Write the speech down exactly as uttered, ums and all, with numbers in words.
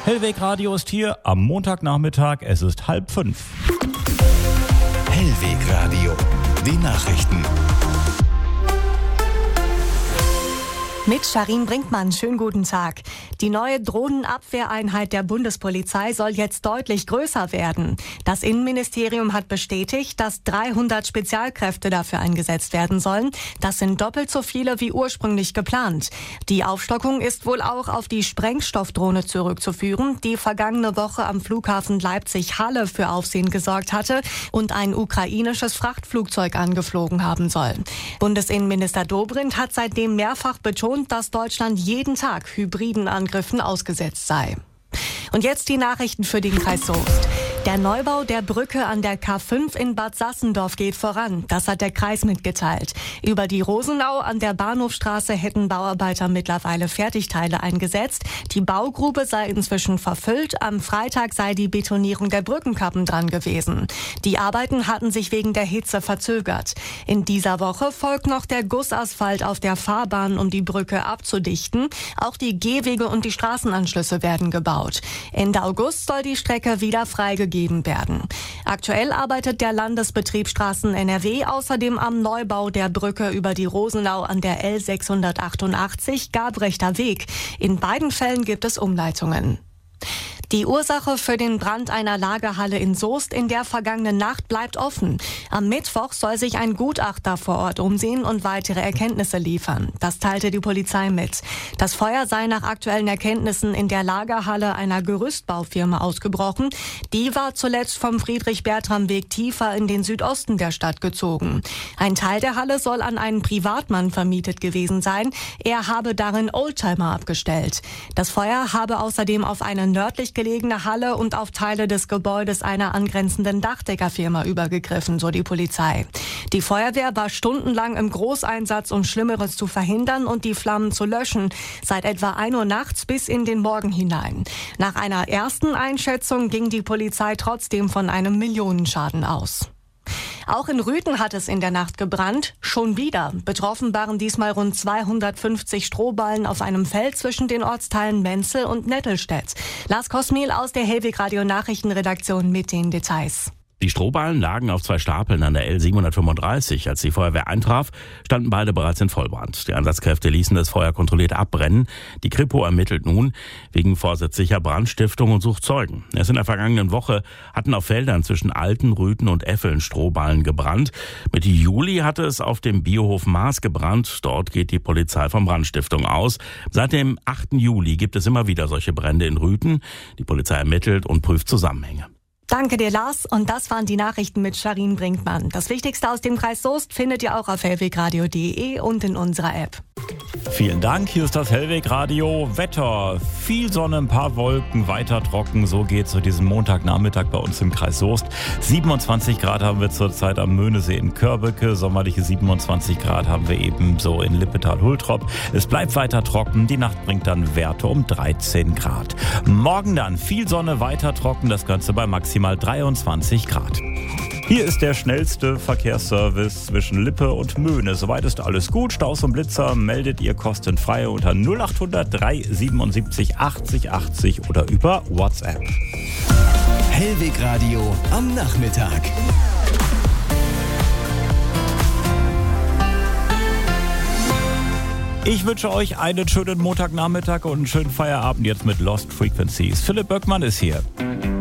Hellweg Radio ist hier am Montagnachmittag. Es ist halb fünf. Hellweg Radio, die Nachrichten. Mit Sharin Brinkmann, schönen guten Tag. Die neue Drohnenabwehreinheit der Bundespolizei soll jetzt deutlich größer werden. Das Innenministerium hat bestätigt, dass dreihundert Spezialkräfte dafür eingesetzt werden sollen. Das sind doppelt so viele wie ursprünglich geplant. Die Aufstockung ist wohl auch auf die Sprengstoffdrohne zurückzuführen, die vergangene Woche am Flughafen Leipzig-Halle für Aufsehen gesorgt hatte und ein ukrainisches Frachtflugzeug angeflogen haben soll. Bundesinnenminister Dobrindt hat seitdem mehrfach betont, dass Deutschland jeden Tag hybriden Angriffen ausgesetzt sei. Und jetzt die Nachrichten für den Kreis Soest. Der Neubau der Brücke an der K fünf in Bad Sassendorf geht voran. Das hat der Kreis mitgeteilt. Über die Rosenau an der Bahnhofstraße hätten Bauarbeiter mittlerweile Fertigteile eingesetzt. Die Baugrube sei inzwischen verfüllt. Am Freitag sei die Betonierung der Brückenkappen dran gewesen. Die Arbeiten hatten sich wegen der Hitze verzögert. In dieser Woche folgt noch der Gussasphalt auf der Fahrbahn, um die Brücke abzudichten. Auch die Gehwege und die Straßenanschlüsse werden gebaut. Ende August soll die Strecke wieder freigegeben werden. Aktuell arbeitet der Landesbetrieb Straßen N R W außerdem am Neubau der Brücke über die Rosenau an der L sechshundertachtundachtzig Gabrechter Weg. In beiden Fällen gibt es Umleitungen. Die Ursache für den Brand einer Lagerhalle in Soest in der vergangenen Nacht bleibt offen. Am Mittwoch soll sich ein Gutachter vor Ort umsehen und weitere Erkenntnisse liefern. Das teilte die Polizei mit. Das Feuer sei nach aktuellen Erkenntnissen in der Lagerhalle einer Gerüstbaufirma ausgebrochen. Die war zuletzt vom Friedrich-Bertram-Weg tiefer in den Südosten der Stadt gezogen. Ein Teil der Halle soll an einen Privatmann vermietet gewesen sein. Er habe darin Oldtimer abgestellt. Das Feuer habe außerdem auf eine nördlich gelegene Halle und auf Teile des Gebäudes einer angrenzenden Dachdeckerfirma übergegriffen, so die Polizei. Die Feuerwehr war stundenlang im Großeinsatz, um Schlimmeres zu verhindern und die Flammen zu löschen, seit etwa ein Uhr nachts bis in den Morgen hinein. Nach einer ersten Einschätzung ging die Polizei trotzdem von einem Millionenschaden aus. Auch in Rüthen hat es in der Nacht gebrannt. Schon wieder. Betroffen waren diesmal rund zweihundertfünfzig Strohballen auf einem Feld zwischen den Ortsteilen Menzel und Nettelstedt. Lars Kosmiel aus der Hellweg Radio Nachrichtenredaktion mit den Details. Die Strohballen lagen auf zwei Stapeln an der L siebenhundertfünfunddreißig. Als die Feuerwehr eintraf, standen beide bereits in Vollbrand. Die Einsatzkräfte ließen das Feuer kontrolliert abbrennen. Die Kripo ermittelt nun wegen vorsätzlicher Brandstiftung und sucht Zeugen. Erst in der vergangenen Woche hatten auf Feldern zwischen Alten, Rüthen und Effeln Strohballen gebrannt. Mitte Juli hatte es auf dem Biohof Maas gebrannt. Dort geht die Polizei von Brandstiftung aus. Seit dem achten Juli gibt es immer wieder solche Brände in Rüthen. Die Polizei ermittelt und prüft Zusammenhänge. Danke dir, Lars. Und das waren die Nachrichten mit Sharin Brinkmann. Das Wichtigste aus dem Kreis Soest findet ihr auch auf hellwegradio punkt de und in unserer App. Vielen Dank, hier ist das Hellweg Radio. Wetter, viel Sonne, ein paar Wolken, weiter trocken. So geht's zu diesem Montagnachmittag bei uns im Kreis Soest. siebenundzwanzig Grad haben wir zurzeit am Möhnesee in Körbecke. Sommerliche siebenundzwanzig Grad haben wir ebenso in Lippetal-Hultrop. Es bleibt weiter trocken. Die Nacht bringt dann Werte um dreizehn Grad. Morgen dann viel Sonne, weiter trocken. Das Ganze bei maximal dreiundzwanzig Grad. Hier ist der schnellste Verkehrsservice zwischen Lippe und Möhne. Soweit ist alles gut. Staus und Blitzer meldet ihr kostenfrei unter null acht hundert drei siebenundsiebzig achtzig achtzig oder über WhatsApp. Hellweg Radio am Nachmittag. Ich wünsche euch einen schönen Montagnachmittag und einen schönen Feierabend jetzt mit Lost Frequencies. Philipp Böckmann ist hier.